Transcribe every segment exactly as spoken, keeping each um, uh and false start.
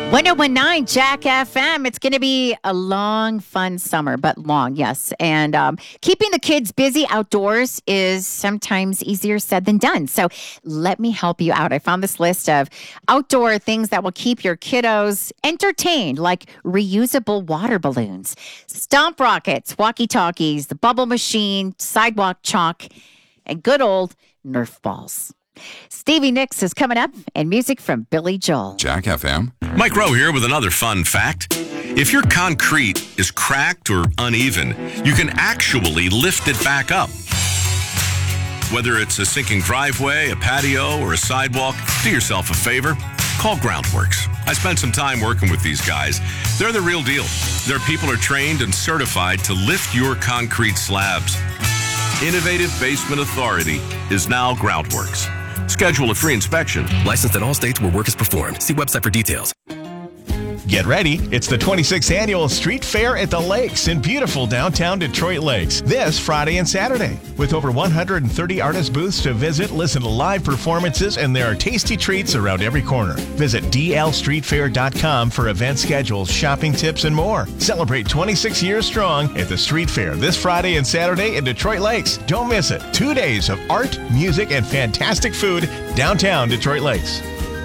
one oh one point nine Jack F M. It's going to be a long, fun summer, but long, yes. And um, keeping the kids busy outdoors is sometimes easier said than done. So let me help you out. I found this list of outdoor things that will keep your kiddos entertained, like reusable water balloons, stomp rockets, walkie-talkies, the bubble machine, sidewalk chalk, and good old Nerf balls. Stevie Nicks is coming up, and music from Billy Joel. Jack F M. Mike Rowe here with another fun fact. If your concrete is cracked or uneven, you can actually lift it back up. Whether it's a sinking driveway, a patio, or a sidewalk, do yourself a favor. Call Groundworks. I spent some time working with these guys. They're the real deal. Their people are trained and certified to lift your concrete slabs. Innovative Basement Authority is now Groundworks. Schedule a free inspection. Licensed in all states where work is performed. See website for details. Get ready. It's the twenty-sixth Annual Street Fair at the Lakes in beautiful downtown Detroit Lakes this Friday and Saturday. With over one hundred thirty artist booths to visit, listen to live performances, and there are tasty treats around every corner. Visit d l street fair dot com for event schedules, shopping tips, and more. Celebrate twenty-six years strong at the Street Fair this Friday and Saturday in Detroit Lakes. Don't miss it. Two days of art, music, and fantastic food downtown Detroit Lakes.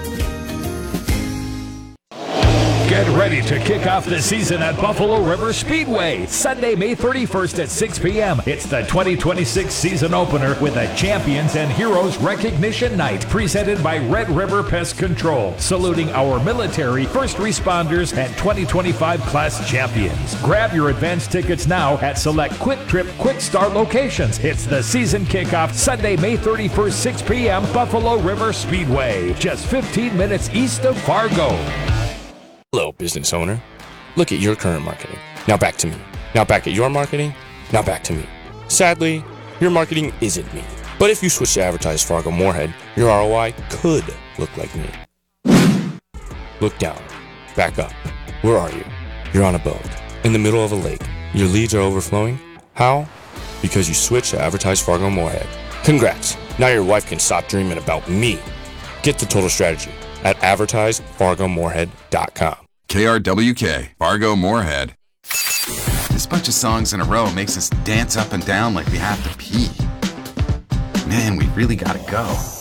Get ready to kick off the season at Buffalo River Speedway. Sunday, May thirty-first at six p.m. It's the twenty twenty-six season opener with a Champions and Heroes Recognition Night presented by Red River Pest Control, saluting our military, first responders, and twenty twenty-five class champions. Grab your advance tickets now at select Quick Trip Quick Start locations. It's the season kickoff Sunday, May thirty-first, six p.m. Buffalo River Speedway, just fifteen minutes east of Fargo. Hello, business owner. Look at your current marketing. Now back to me. Now back at your marketing. Now back to me. Sadly, your marketing isn't me. But if you switch to advertise Fargo Moorhead, your R O I could look like me. Look down. Back up. Where are you? You're on a boat. In the middle of a lake. Your leads are overflowing. How? Because you switched to advertise Fargo Moorhead. Congrats. Now your wife can stop dreaming about me. Get the total strategy at advertise fargo moorhead dot com. K R W K, Fargo Moorhead. This bunch of songs in a row makes us dance up and down like we have to pee. Man, we really gotta go.